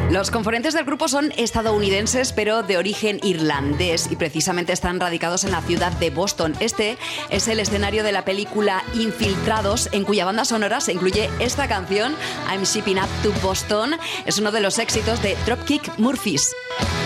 Los componentes del grupo son estadounidenses, pero de origen irlandés, y precisamente están radicados en la ciudad de Boston. Este es el escenario de la película Infiltrados, en cuya banda sonora se incluye esta canción, I'm Shipping Up to Boston. Es uno de los éxitos de Dropkick Murphys.